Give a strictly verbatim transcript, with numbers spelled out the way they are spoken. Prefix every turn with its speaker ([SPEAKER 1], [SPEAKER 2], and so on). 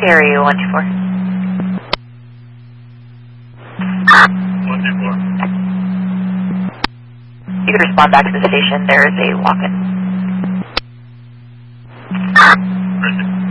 [SPEAKER 1] Area one two four.
[SPEAKER 2] one two four.
[SPEAKER 1] You can respond back to the station. There is a walk-in.
[SPEAKER 2] Right.